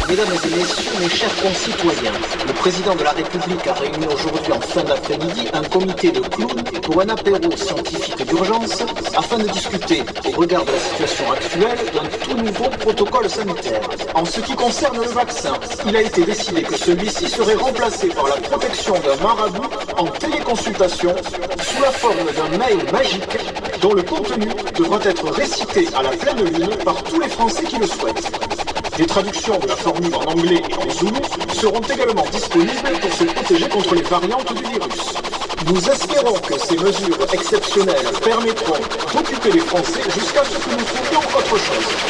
Mesdames et messieurs, mes chers concitoyens, le président de la République a réuni aujourd'hui en fin d'après-midi un comité de clowns pour un apéro scientifique d'urgence afin de discuter, au regard de la situation actuelle, d'un tout nouveau protocole sanitaire. En ce qui concerne le vaccin, il a été décidé que celui-ci serait remplacé par la protection d'un marabout en téléconsultation sous la forme d'un mail magique dont le contenu devra être récité à la pleine lune par tous les Français qui le souhaitent. Des traductions de la formule en anglais et en zoulou seront également disponibles pour se protéger contre les variantes du virus. Nous espérons que ces mesures exceptionnelles permettront d'occuper les Français jusqu'à ce que nous trouvions autre chose.